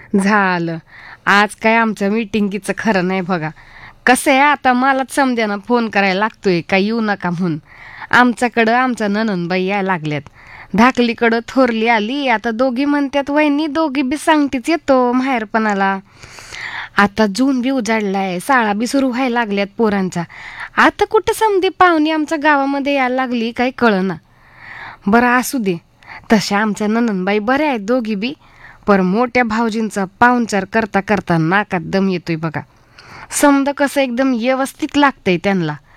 झालं. आज काय आमच्या मीटिंगीचं खरं नाही बघा. कसं आहे आता मलाच समद्यानं फोन करायला लागतोय का येऊ नका म्हणून. आमच्याकडं आमच्या ननंदबाई यायला लागल्यात. धाकलीकडं थोरली आली. आता दोघी म्हणतात वहिनी दोघी बी सांगतीच येतो माहेरपणाला. आता जून बी उजाडलाय, शाळा बी सुरू व्हायला लागल्यात पोरांच्या. आता कुठं समधी पाहुणी आमच्या गावामध्ये यायला लागली काही कळना. बरं असू दे. तशा आमच्या ननंदबाई बऱ्या आहेत दोघी बी. पर मोठ्या भाऊजींचा पाहुणचार करता करता नाकात दम येतोय बघा. समद कसं एकदम व्यवस्थित लागतंय त्यांना.